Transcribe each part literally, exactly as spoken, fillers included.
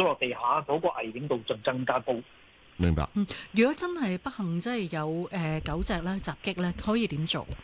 咗落地下，嗰、那個危險度就更加高。 明白。 嗯，如果真係不幸即係有誒、呃、狗隻咧襲擊咧，可以點做？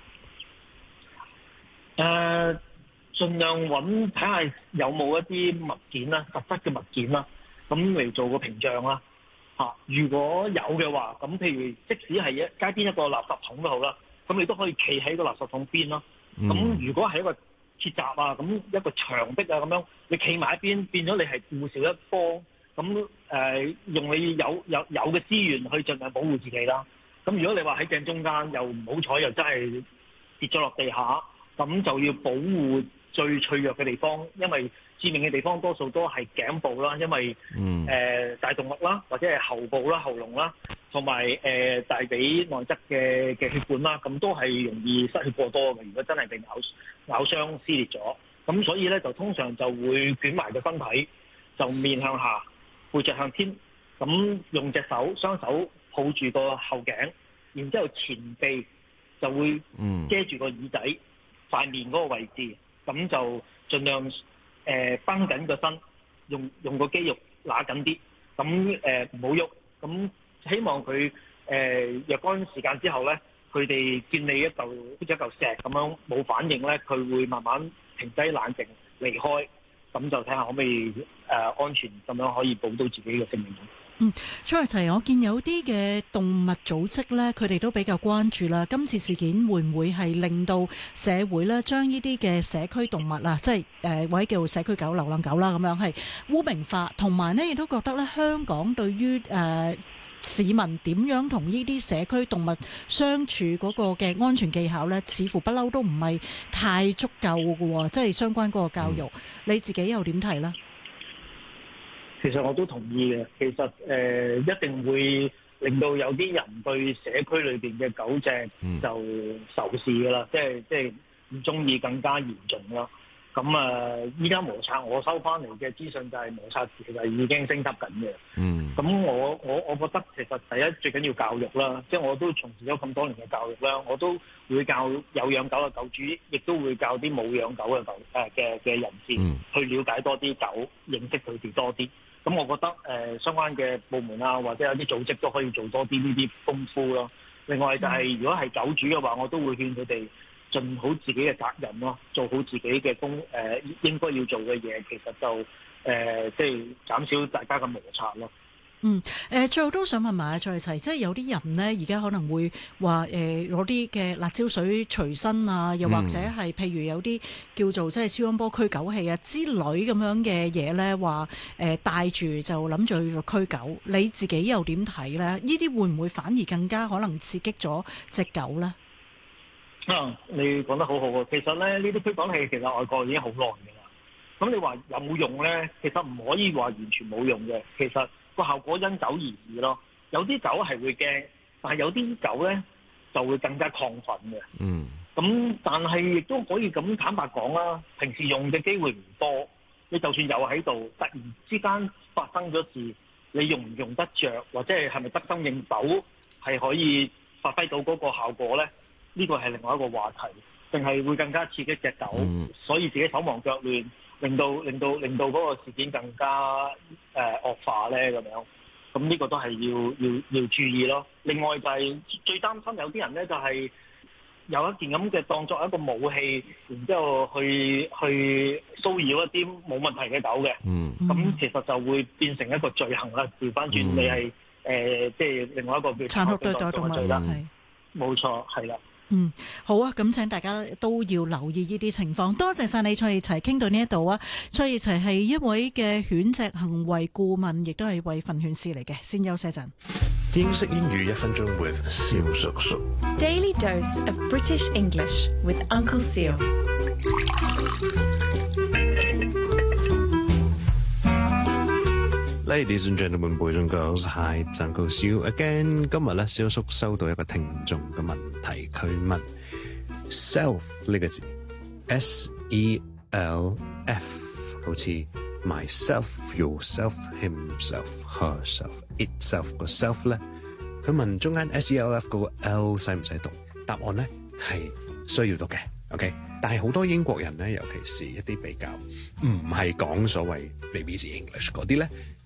誒、呃，盡量揾睇下有冇一啲物件啦，實質嘅物件啦，咁嚟做個屏障啦。嚇、啊，如果有嘅話，咁譬如即使係一街邊一個垃圾桶都好啦，咁你都可以企喺個垃圾桶邊咯。咁、嗯、如果係一個鐵閘啊，咁一個牆壁啊咁樣，你企埋一邊，變咗你係固少一方，咁誒、呃、用你有有有嘅資源去盡量保護自己啦。咁如果你話喺正中間又唔好彩，又真係跌咗落地下，咁就要保護最脆弱嘅地方，因為致命嘅地方多數都係頸部啦，因為誒、嗯呃、大動脈啦，或者係喉部啦、喉嚨啦，同埋誒大髀內側嘅嘅血管啦，咁都係容易失血過多嘅。如果真係被咬咬傷撕裂咗，咁所以咧就通常就會捲埋個身體，就面向下，背脊向天，咁用隻手雙手抱住個後頸，然之後前臂就會遮住個耳仔、塊面嗰個位置，咁就盡量誒繃緊個身，用用個肌肉揦緊啲，咁誒唔好喐，咁希望佢誒、呃、若干時間之後咧，佢哋見你一嚿好似一嚿石咁樣冇反應咧，佢會慢慢停低冷靜離開，咁就睇下可唔可以誒、呃、安全咁樣可以保到自己嘅性命。 嗯，蔡逸齊，我見有啲嘅動物組織咧，佢哋都比較關注啦。今次事件會唔會係令到社會咧將呢啲嘅社區動物啊，即係誒或者叫社區狗、流浪狗啦，咁樣係污名化，同埋呢亦都覺得咧香港對於誒、呃、市民點樣同呢啲社區動物相處嗰個嘅安全技巧咧，似乎不嬲都唔係太足夠嘅喎，即係相關嗰個教育，嗯、你自己又點睇呢？ 其實我都同意嘅，其實誒、呃、一定會令到有啲人對社區裏邊嘅狗隻就仇視㗎啦，即係即係唔中意更加嚴重啦。咁啊，依家摩擦我收翻嚟嘅資訊就係摩擦其實已經升級緊嘅。嗯。咁我我我覺得其實第一最緊要教育啦，即係我都從事咗咁多年嘅教育啦，我都會教有養狗嘅狗主，亦都會教啲冇養狗嘅狗誒嘅嘅人士去了解多啲狗，認識佢哋多啲。咁我覺得誒、呃、相關嘅部門啊，或者有啲組織都可以做多啲呢啲功夫咯。另外就係、是、如果係狗主嘅話，我都會勸佢哋盡好自己嘅責任咯，做好自己嘅工誒、呃、應該要做嘅嘢，其實就誒即係減少大家嘅摩擦咯。 嗯，誒、呃，最後都想問埋阿蔡逸齊，即係有啲人呢，而家可能會話誒攞啲嘅辣椒水隨身啊，又或者係譬如有啲叫做即係超音波驅狗器啊之類咁樣嘅嘢咧，話誒帶住就諗住去做驅狗，你自己又點睇咧？呢啲會唔會反而更加可能刺激咗隻狗咧？ 啊，你講得好好啊！其實咧，呢啲驅狗器其實外國已經好耐㗎啦。咁你話有冇用咧？其實唔可以話完全冇用嘅。其實個效果因狗而異咯，有啲狗係會驚，但係有啲狗咧就會更加亢奮嘅。嗯。咁但係亦都可以咁坦白講啦，平時用嘅機會唔多，你就算有喺度，突然之間發生咗事，你用唔用得着，或者係係咪得心應手，係可以發揮到嗰個效果咧？呢個係另外一個話題，定係會更加刺激隻狗，嗯、所以自己手忙腳亂。令到令到令到嗰個事件更加誒、呃、惡化咧咁樣，咁呢個都係要要要注意咯。另外就係最擔心有啲人咧就係、是、有一件咁嘅當作一個武器，然之後去去騷擾一啲冇問題嘅狗嘅。嗯，咁其實就會變成一個罪行啦。調翻轉你係誒即係另外一個叫殘酷對待動物啦，係冇錯，係啦。 嗯，好啊，咁請大家都要留意呢啲情況。多謝晒你，蔡逸齊，傾到呢一度啊。蔡逸齊係一位嘅犬隻行為顧問，亦都係位訓犬師嚟嘅。先休息陣。 英式英語一分鐘 with 蕭叔叔。 Daily dose of British English with Uncle Seal。 Ladies and gentlemen, boys and girls, hi, it's Uncle Seal again. 今日咧，蕭叔收到一個聽眾嘅問題，佢問 self 呢個字 ，S E L F， 好似 myself, yourself, himself, herself, itself 個 self 咧，佢問中間 S E L F 嗰個 L 使唔使讀？答案咧係需要讀嘅 ，OK。但係好多英國人咧，尤其是一啲比較唔係講所謂 B B C English 嗰啲咧。